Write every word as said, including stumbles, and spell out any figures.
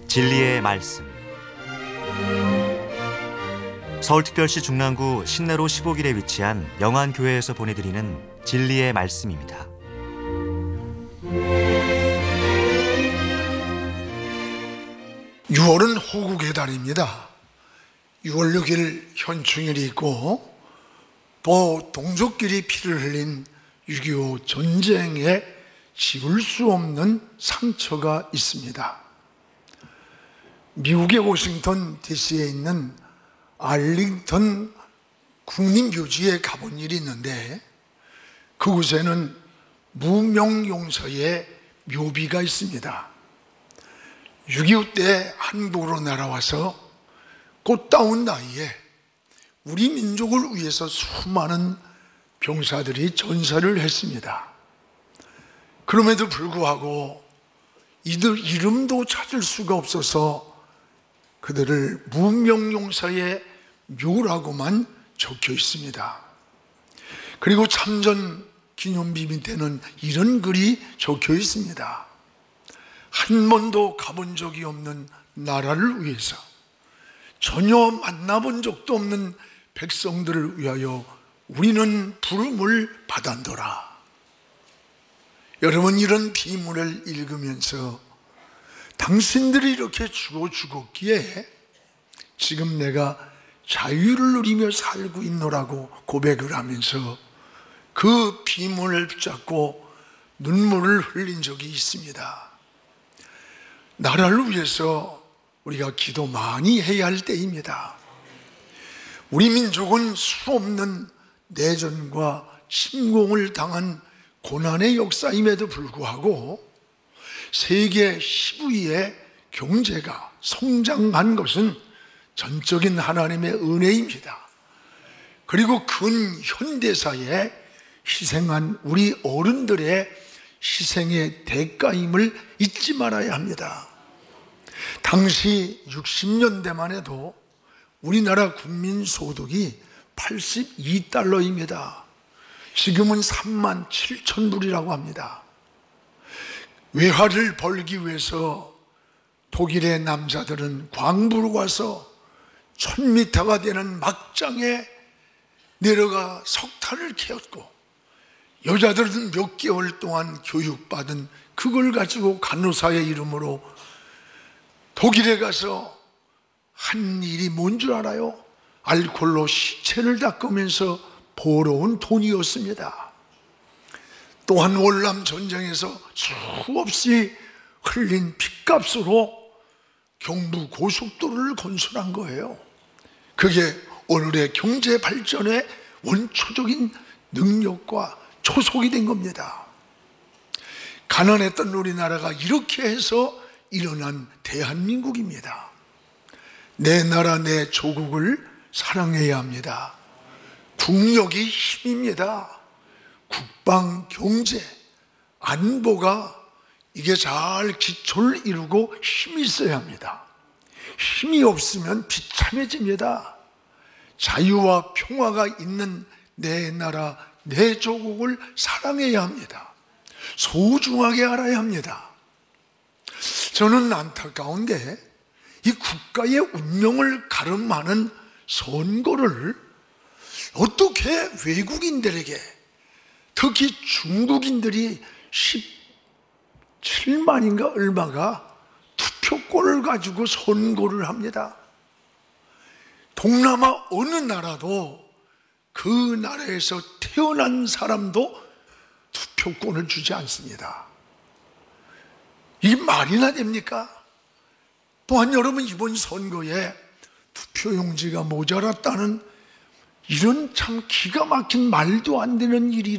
진리의 말씀. 서울특별시 중랑구 신내로 십오 길에 위치한 영안교회에서 보내드리는 진리의 말씀입니다. 유월은 호국의 달입니다. 유월 육 일 현충일이 있고 또 동족끼리 피를 흘린 육이오 전쟁에 지울 수 없는 상처가 있습니다. 미국의 워싱턴 디씨에 있는 알링턴 국립묘지에 가본 일이 있는데 그곳에는 무명용서의 묘비가 있습니다. 육이오 때 한국으로 날아와서 꽃다운 나이에 우리 민족을 위해서 수많은 병사들이 전사를 했습니다. 그럼에도 불구하고 이들 이름도 찾을 수가 없어서 그들을 무명용사의 묘라고만 적혀 있습니다. 그리고 참전 기념비 밑에는 이런 글이 적혀 있습니다. 한 번도 가본 적이 없는 나라를 위해서, 전혀 만나본 적도 없는 백성들을 위하여 우리는 부름을 받았노라. 여러분, 이런 비문을 읽으면서 당신들이 이렇게 죽어 죽었기에 지금 내가 자유를 누리며 살고 있노라고 고백을 하면서 그 비문을 붙잡고 눈물을 흘린 적이 있습니다. 나라를 위해서 우리가 기도 많이 해야 할 때입니다. 우리 민족은 수없는 내전과 침공을 당한 고난의 역사임에도 불구하고 세계 십 위의 경제가 성장한 것은 전적인 하나님의 은혜입니다. 그리고 근현대사에 희생한 우리 어른들의 희생의 대가임을 잊지 말아야 합니다. 당시 육십 년대만 해도 우리나라 국민 소득이 팔십이 달러입니다. 지금은 삼만 칠천 불이라고 합니다. 외화를 벌기 위해서 독일의 남자들은 광부로 와서 천 미터가 되는 막장에 내려가 석탄을 캐었고, 여자들은 몇 개월 동안 교육받은 그걸 가지고 간호사의 이름으로 독일에 가서 한 일이 뭔 줄 알아요? 알코올로 시체를 닦으면서 벌어온 돈이었습니다. 또한 월남 전쟁에서 수없이 흘린 핏값으로 경부 고속도로를 건설한 거예요. 그게 오늘의 경제 발전의 원초적인 능력과 초석이 된 겁니다. 가난했던 우리나라가 이렇게 해서 일어난 대한민국입니다. 내 나라 내 조국을 사랑해야 합니다. 국력이 힘입니다. 국방, 경제, 안보가 이게 잘 기초를 이루고 힘이 있어야 합니다. 힘이 없으면 비참해집니다. 자유와 평화가 있는 내 나라, 내 조국을 사랑해야 합니다. 소중하게 알아야 합니다. 저는 안타까운 게 이 국가의 운명을 가름하는 선거를 어떻게 외국인들에게, 특히 중국인들이 십칠만인가 얼마가 투표권을 가지고 선거를 합니다. 동남아 어느 나라도 그 나라에서 태어난 사람도 투표권을 주지 않습니다. 이게 말이나 됩니까? 또한 여러분, 이번 선거에 투표용지가 모자랐다는 이런 참 기가 막힌 말도 안 되는 일이